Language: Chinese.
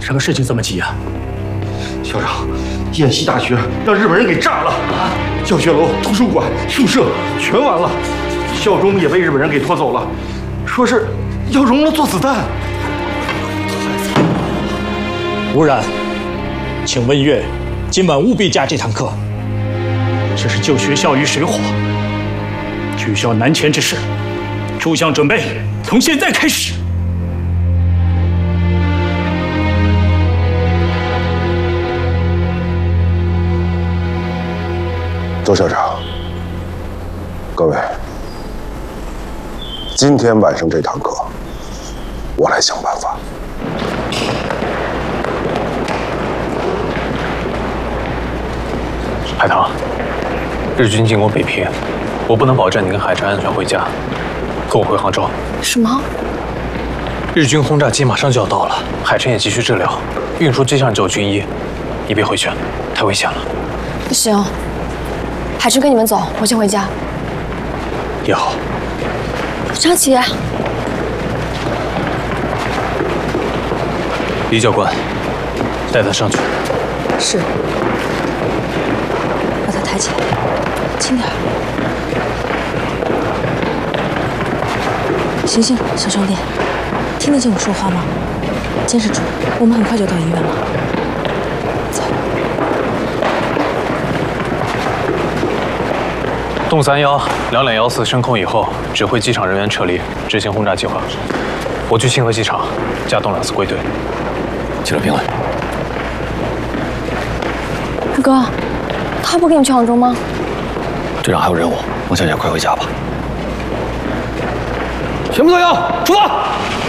什么事情这么急呀？ 校长，燕西大学让日本人给炸了啊！教学楼、图书馆、宿舍全完了，校钟也被日本人给拖走了，说是要熔了做子弹。 吴然，请温月今晚务必加这堂课。这是救学校于水火，取消南迁之事，诸项准备从现在开始。 周校长，各位，今天晚上这堂课，我来想办法。 海棠，日军进攻北平，我不能保证你跟海晨安全回家，跟我回杭州。 什么？ 日军轰炸机马上就要到了，海晨也急需治疗，运输机上只有军医，你别回去，太危险了。 不行，海晨跟你们走，我先回家。 也好。 张琪， 李教官，带他上去。 是。把他抬起来，轻点儿。醒醒，小兄弟，听得见我说话吗？坚持住，我们很快就到医院了。走。 洞31-2214升空以后，指挥机场人员撤离，执行轰炸计划。我去清河机场，加洞2次归队。起了兵来。 二哥，他不跟你去杭州吗？ 队长还有任务，王小姐快回家吧。 全部都要出发！